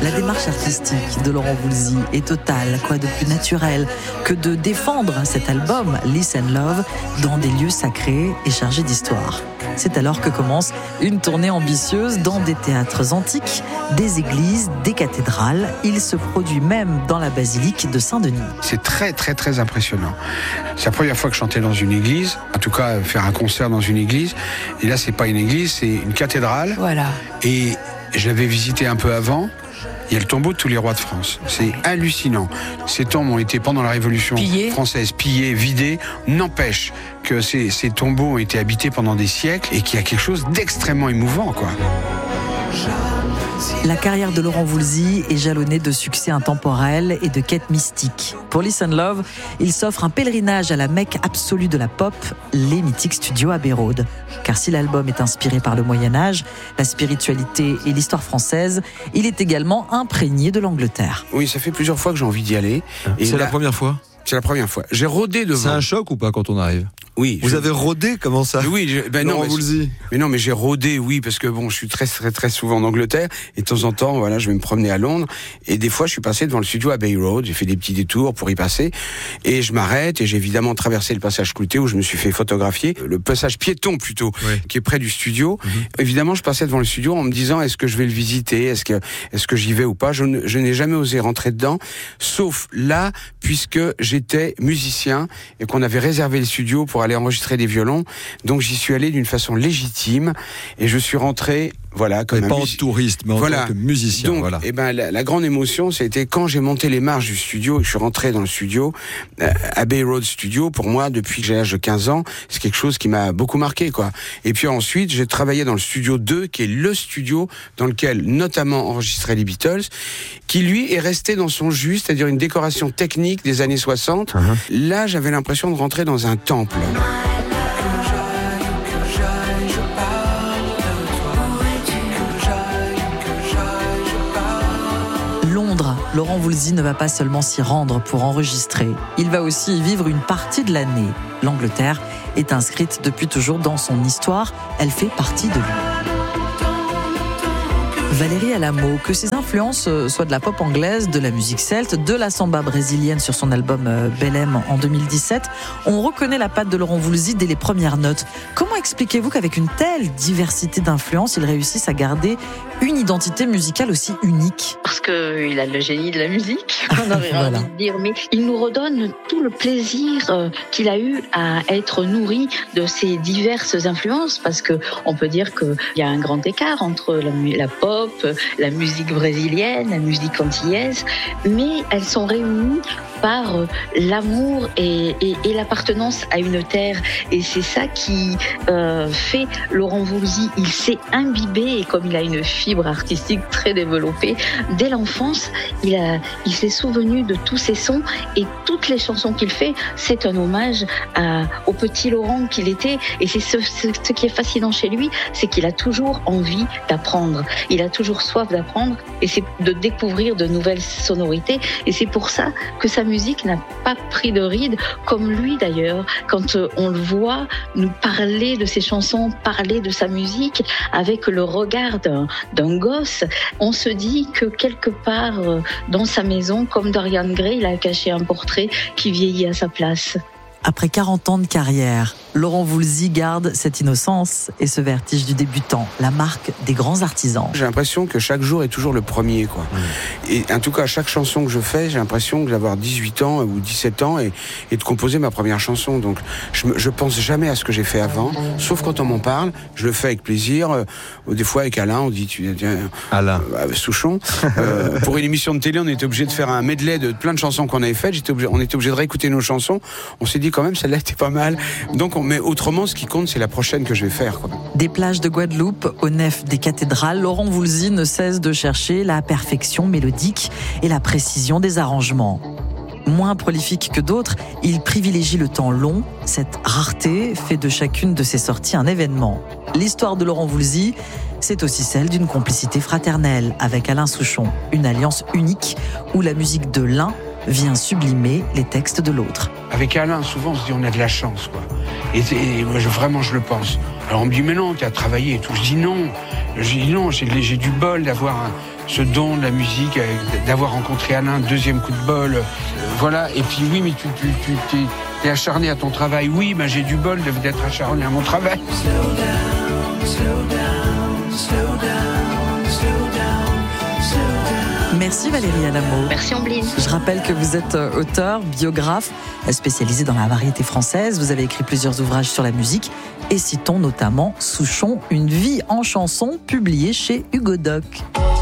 La démarche artistique de Laurent Voulzy est totale. Quoi de plus naturel que de défendre cet album Listen Love dans des lieux sacrés et chargés d'histoire. C'est alors que commence une tournée ambitieuse dans des théâtres antiques, des églises, des cathédrales. Il se produit même dans la basilique de Saint-Denis. C'est très très très impressionnant. C'est la première fois que je chantais dans une église, en tout cas faire un concert dans une église. Et là c'est pas une église, c'est une cathédrale. Voilà. Et je l'avais visité un peu avant. Il y a le tombeau de tous les rois de France. C'est hallucinant. Ces tombes ont été, pendant la Révolution française, pillées, vidées. N'empêche que ces tombeaux ont été habités pendant des siècles et qu'il y a quelque chose d'extrêmement émouvant, quoi. La carrière de Laurent Voulzy est jalonnée de succès intemporels et de quêtes mystiques. Pour Listen Love, il s'offre un pèlerinage à la Mecque absolue de la pop, les mythiques studios Abbey Road. Car si l'album est inspiré par le Moyen-Âge, la spiritualité et l'histoire française, il est également imprégné de l'Angleterre. Oui, ça fait plusieurs fois que j'ai envie d'y aller. Et c'est la première fois ? C'est la première fois. J'ai rôdé devant. C'est un choc ou pas quand on arrive ? Oui. Vous avez rôdé, comment ça ? Oui, non, Voulzy. Mais non, mais j'ai rôdé, oui, parce que bon, je suis très très très souvent en Angleterre et de temps en temps, voilà, je vais me promener à Londres et des fois, je suis passé devant le studio Abbey Road. J'ai fait des petits détours pour y passer et je m'arrête et j'ai évidemment traversé le passage clouté où je me suis fait photographier, le passage piéton plutôt, qui est près du studio. Évidemment, je passais devant le studio en me disant est-ce que je vais le visiter, est-ce que j'y vais ou pas. Je n'ai jamais osé rentrer dedans, sauf là, puisque j'étais musicien et qu'on avait réservé le studio pour aller enregistrer des violons. Donc j'y suis allé d'une façon légitime et je suis rentré, voilà, comme pas en touriste, mais en tant que musicien. Donc, voilà. La grande émotion, c'était quand j'ai monté les marches du studio et que je suis rentré dans le studio, Abbey Road Studio, pour moi, depuis que j'ai l'âge de 15 ans, c'est quelque chose qui m'a beaucoup marqué, quoi. Et puis ensuite, j'ai travaillé dans le studio 2, qui est le studio dans lequel notamment enregistraient les Beatles, qui lui est resté dans son jus, c'est-à-dire une décoration technique des années 60. Là, j'avais l'impression de rentrer dans un temple. Laurent Voulzy ne va pas seulement s'y rendre pour enregistrer, il va aussi y vivre une partie de l'année. L'Angleterre est inscrite depuis toujours dans son histoire, elle fait partie de lui. Valérie Alamo, que ses influences soient de la pop anglaise, de la musique celte, de la samba brésilienne sur son album Belém en 2017, on reconnaît la patte de Laurent Voulzy dès les premières notes. Comment expliquez-vous qu'avec une telle diversité d'influences, il réussisse à garder une identité musicale aussi unique ? Parce qu'il a le génie de la musique, on aurait envie de dire, mais il nous redonne tout le plaisir qu'il a eu à être nourri de ces diverses influences, parce que on peut dire qu'il y a un grand écart entre la pop, la musique brésilienne, la musique antillaise, mais elles sont réunies par l'amour et l'appartenance à une terre. Et c'est ça qui fait Laurent Voulzy. Il s'est imbibé, et comme il a une fibre artistique très développée, dès l'enfance, il s'est souvenu de tous ces sons, et toutes les chansons qu'il fait, c'est un hommage au petit Laurent qu'il était. Et c'est ce qui est fascinant chez lui, c'est qu'il a toujours envie d'apprendre. Il a toujours soif d'apprendre, et c'est de découvrir de nouvelles sonorités. Et c'est pour ça que sa musique n'a pas pris de ride, comme lui d'ailleurs. Quand on le voit nous parler de ses chansons, parler de sa musique avec le regard d'un gosse, on se dit que quelque part dans sa maison, comme Dorian Gray, il a caché un portrait qui vieillit à sa place. Après 40 ans de carrière, Laurent Voulzy garde cette innocence et ce vertige du débutant, la marque des grands artisans. J'ai l'impression que chaque jour est toujours le premier, quoi. Et en tout cas, chaque chanson que je fais, j'ai l'impression d'avoir 18 ans ou 17 ans et de composer ma première chanson. Donc, je pense jamais à ce que j'ai fait avant, sauf quand on m'en parle. Je le fais avec plaisir. Des fois, avec Alain, on dit, Alain Souchon. Pour une émission de télé, on était obligé de faire un medley de plein de chansons qu'on avait faites. On était obligé de réécouter nos chansons. On s'est dit quand même, celle-là était pas mal. Donc, mais autrement, ce qui compte, c'est la prochaine que je vais faire, quoi. Des plages de Guadeloupe aux nefs des cathédrales, Laurent Voulzy ne cesse de chercher la perfection mélodique et la précision des arrangements. Moins prolifique que d'autres, il privilégie le temps long. Cette rareté fait de chacune de ses sorties un événement. L'histoire de Laurent Voulzy, c'est aussi celle d'une complicité fraternelle avec Alain Souchon. Une alliance unique où la musique de l'un vient sublimer les textes de l'autre. Avec Alain, souvent, on se dit on a de la chance, quoi. Et moi, vraiment, je le pense. Alors, on me dit, mais non, tu as travaillé et tout. Je dis non. J'ai du bol d'avoir ce don de la musique, d'avoir rencontré Alain, deuxième coup de bol. Voilà. Et puis oui, mais tu t'es acharné à ton travail. Oui, ben j'ai du bol d'être acharné à mon travail. Merci Valérie Adamo. Merci Ambline. Je rappelle que vous êtes auteur, biographe, spécialisé dans la variété française. Vous avez écrit plusieurs ouvrages sur la musique et citons notamment Souchon, une vie en chanson, publié chez Hugo Doc.